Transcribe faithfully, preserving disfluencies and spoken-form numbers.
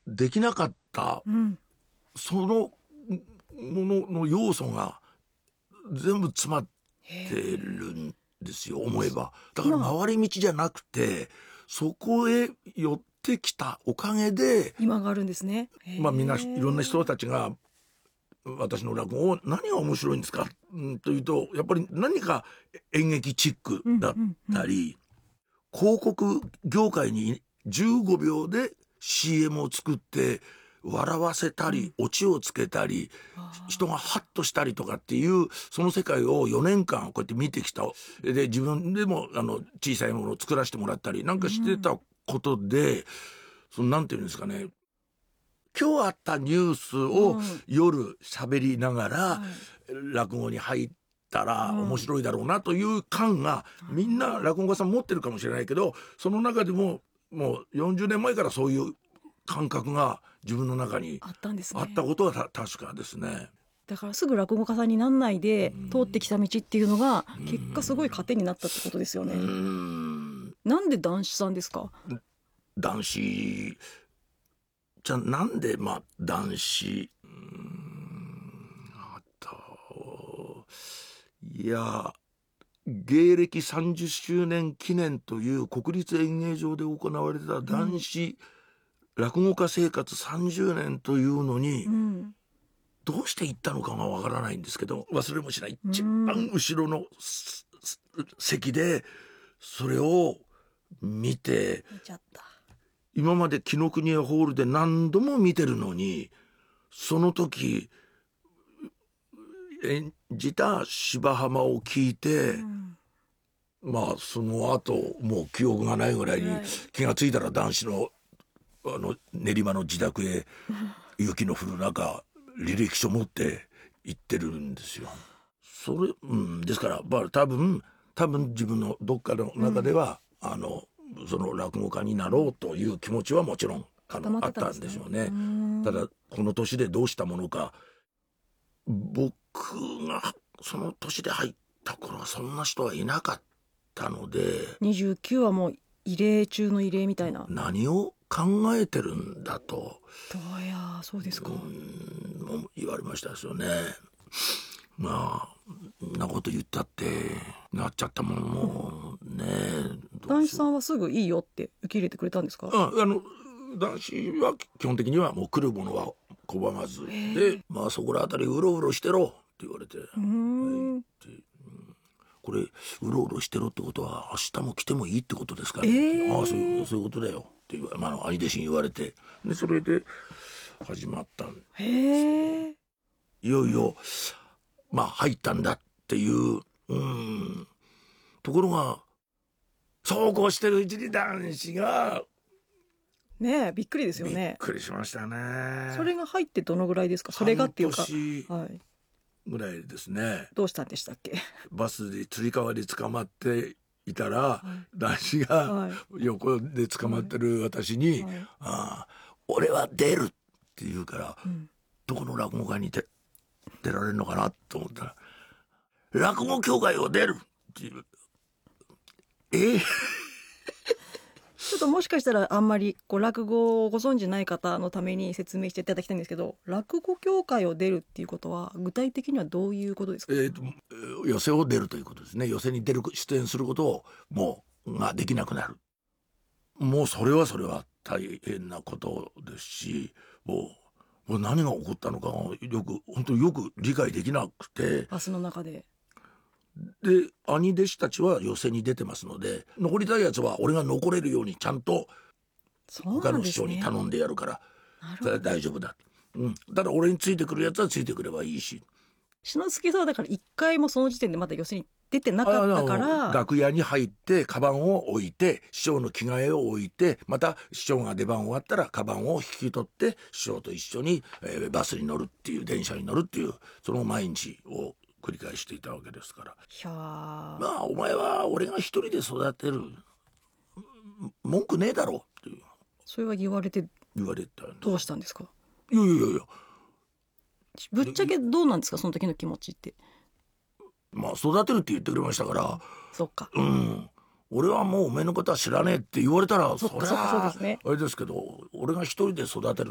できなかった、うん、そのものの要素が全部詰まってるんですよ、思えば。だから回り道じゃなくてそこへ寄ってきたおかげで今があるんですね。 まあみんないろんな人たちが私の落語を何が面白いんですか、うん、というとやっぱり何か演劇チックだったり、うんうんうん、広告業界にじゅうごびょうで シーエム を作って笑わせたり、うん、オチをつけたり人がハッとしたりとかっていうその世界をよねんかんこうやって見てきた。で自分でもあの小さいものを作らせてもらったりなんかしてたことで、うん、そのなんていうんですかね、今日あったニュースを夜喋りながら落語に入ったら面白いだろうなという感がみんな落語家さん持ってるかもしれないけど、その中でももうよんじゅうねんまえからそういう感覚が自分の中にあったんですね。あったことは確かですね。 だからすぐ落語家さんになんないで通ってきた道っていうのが結果すごい糧になったってことですよね。うーん、なんで談志さんですか？ 談志じゃあなんでまあ談志うーんあといや芸歴さんじゅっしゅうねん記念という国立演芸場で行われた談志、うん、落語家生活さんじゅうねんというのに、うん、どうして行ったのかがわからないんですけど、忘れもしない一番後ろの席でそれを見て、 見ちゃった。 今まで紀ノ国屋ホールで何度も見てるのにその時演じた芝浜を聞いて、うん、まあその後もう記憶がないぐらいに気がついたら談志のあの練馬の自宅へ雪の降る中履歴書持って行ってるんですよ。それ、うん、ですから、まあ、多分多分自分のどっかの中では、うん、あのその落語家になろうという気持ちはもちろんあのあったんでしょうね。ただこの年でどうしたものか、僕がその年で入った頃はそんな人はいなかったので、 にじゅうきゅうはもう異例中の異例みたいな。 何を考えてるんだとどうやそうですか、 うん言われましたですよね。まあんなこと言ったってなっちゃったものもね。 談志さんはすぐいいよって受け入れてくれたんですか？ ああの談志は基本的にはもう来るものは拒まずで、まあそこらあたりうろうろしてろって言われて、うーん、はい、って、うん、これうろうろしてろってことは明日も来てもいいってことですかね、えー、ああそういう、そういうことだよって言わ、まあ、兄弟子に言われて、でそれで始まったん。へえ。いよいよまあ入ったんだっていう、うん、ところがそうこうしてるうちに談志がねえびっくりですよね。 びっくりしましたね。 それが入ってどのぐらいですか？それがっていうか半年ぐらいですね、はい、 どうしたんでしたっけ？ バスでつり革で捕まっていたら、はい、談志が横で捕まってる私に、はいはい、あ俺は出るって言うから、うん、どこの落語家に出られるのかなと思ったら落語協会を出るっていう。えーちょっともしかしたらあんまりこう落語をご存じない方のために説明していただきたいんですけど、落語協会を出るっていうことは具体的にはどういうことですか？えーと、 寄席を出るということですね。寄席に出る出演することをもうができなくなる。もうそれはそれは大変なことですし、もう、もう何が起こったのかよく本当によく理解できなくて、 バスの中でで兄弟子たちは寄席に出てますので、残りたいやつは俺が残れるようにちゃんと他の師匠に頼んでやるから、それは大丈夫だ、うん、ただ俺についてくるやつはついてくればいいし。 志の輔さんはだから一回もその時点でまだ寄席に出てなかったから、 楽屋に入ってカバンを置いて師匠の着替えを置いて、また師匠が出番終わったらカバンを引き取って師匠と一緒に、えー、バスに乗るっていう電車に乗るっていうその毎日を繰り返していたわけですから。いやまあお前は俺が一人で育てる文句ねえだろっていう。 それは言われて言われた。 どうしたんですか？ いやいやいやいや、 ぶっちゃけどうなんですかその時の気持ちって。 まあ育てるって言ってくれましたから、うん、 そっか、 うん、俺はもうお前のことは知らねえって言われたらそりゃあれですけど、俺が一人で育てる